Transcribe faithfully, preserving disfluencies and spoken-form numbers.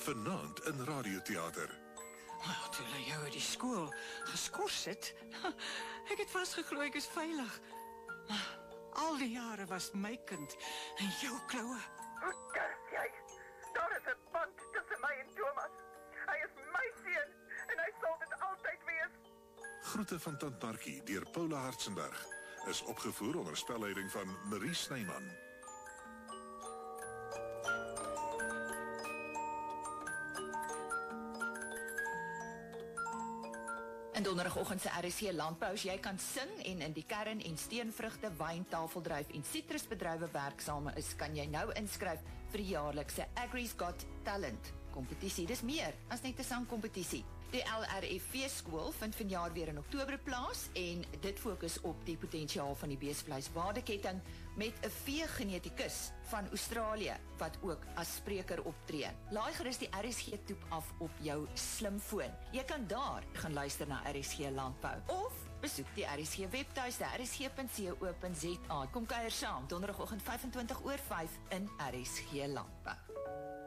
Vanaand in Radioteater. Oh, toe hulle jou uit die skool geskors het, ek het vasgeglo ek is veilig. Al die jare was my kind in jou kloue. Hoe durf jy? Daar is 'n band tussen my en Thomas. Hy is my seun en hy sal dit altyd wees. Groete van Tant Markie deur Paula Hartzenberg is opgevoer onder spelleiding van Marie Snyman. In donderdagoggend se R S C Landbou, jy kan sing en in die kern en steenvrugte, wyn, tafeldruif en sitrusbedrywe werksame is, kan jy nou inskryf vir die jaarlikse Agri's Got Talent kompetisie. Dis meer as net 'n sangkompetisie. Die L R F V-skool vind vanjaar weer in Oktober plaas en dit fokus op die potensiaal van die beesvleiswaardeketting met 'n vee-genetikus van Australië wat ook as spreker optree. Laai gerus die R S G toep af op jou slimfoon. Jy kan daar gaan luister na R S G Landbou of besoek die R S G webtuiste r s g punt co punt z a. Kom kuier saam donderdagoggend vyf en twintig oor vyf in R S G Landbou.